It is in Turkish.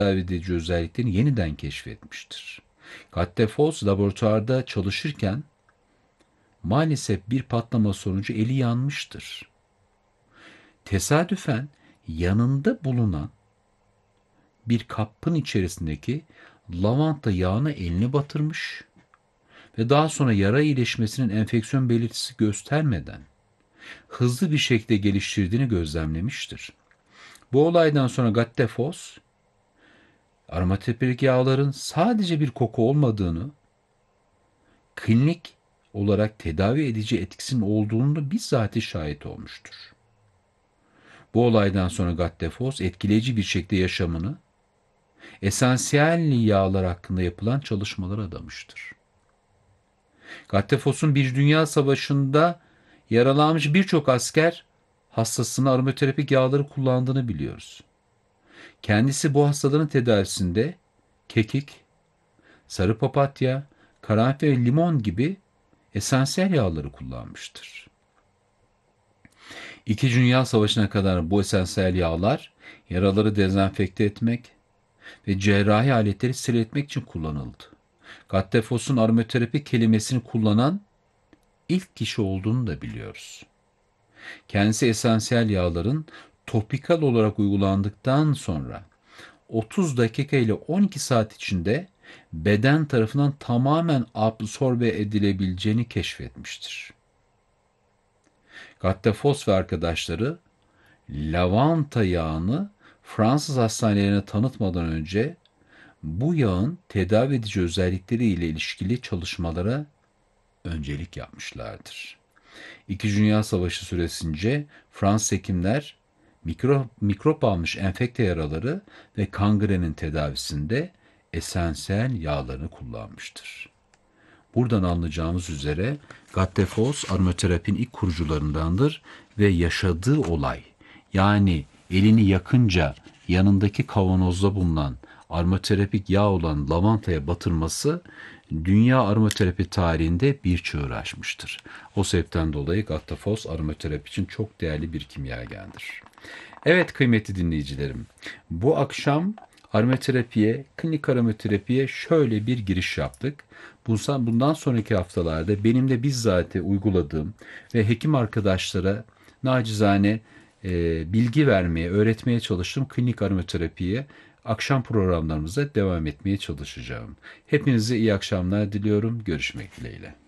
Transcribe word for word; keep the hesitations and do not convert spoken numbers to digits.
tedavi edici özelliklerini yeniden keşfetmiştir. Gattefos laboratuvarda çalışırken maalesef bir patlama sonucu eli yanmıştır. Tesadüfen yanında bulunan bir kapın içerisindeki lavanta yağına elini batırmış ve daha sonra yara iyileşmesinin enfeksiyon belirtisi göstermeden hızlı bir şekilde geliştirdiğini gözlemlemiştir. Bu olaydan sonra Gattefos, aromaterapilik yağların sadece bir koku olmadığını, klinik olarak tedavi edici etkisinin olduğunu da bizzat şahit olmuştur. Bu olaydan sonra Gattefos etkileyici bir şekilde yaşamını esansiyel yağlar hakkında yapılan çalışmalara adamıştır. Gattefos'un bir dünya savaşında yaralanmış birçok asker hastasına aromaterapik yağları kullandığını biliyoruz. Kendisi bu hastaların tedavisinde kekik, sarı papatya, karanfil ve limon gibi esansiyel yağları kullanmıştır. İkinci Dünya Savaşı'na kadar bu esansiyel yağlar yaraları dezenfekte etmek ve cerrahi aletleri steril etmek için kullanıldı. Gattefos'un aromaterapi kelimesini kullanan ilk kişi olduğunu da biliyoruz. Kendisi esansiyel yağların topikal olarak uygulandıktan sonra otuz dakika ile on iki saat içinde beden tarafından tamamen absorbe edilebileceğini keşfetmiştir. Gattefos ve arkadaşları lavanta yağını Fransız hastanelerine tanıtmadan önce bu yağın tedavi edici özellikleri ile ilişkili çalışmalara öncelik yapmışlardır. İkinci Dünya Savaşı süresince Fransız hekimler mikro, mikrop almış enfekte yaraları ve kangrenin tedavisinde esansiyel yağlarını kullanmıştır. Buradan anlayacağımız üzere Gattefos aromaterapinin ilk kurucularındandır ve yaşadığı olay, yani elini yakınca yanındaki kavanozda bulunan aromaterapik yağ olan lavantaya batırması dünya aromaterapi tarihinde bir çığır açmıştır. O sebepten dolayı Gattefos aromaterapi için çok değerli bir kimyagerdir. Evet kıymetli dinleyicilerim, bu akşam aromaterapiye, klinik aromaterapiye şöyle bir giriş yaptık. Bundan sonraki haftalarda benim de bizzat uyguladığım ve hekim arkadaşlara nacizane e, bilgi vermeye, öğretmeye çalıştığım klinik aromaterapiye akşam programlarımıza devam etmeye çalışacağım. Hepinize iyi akşamlar diliyorum. Görüşmek dileğiyle.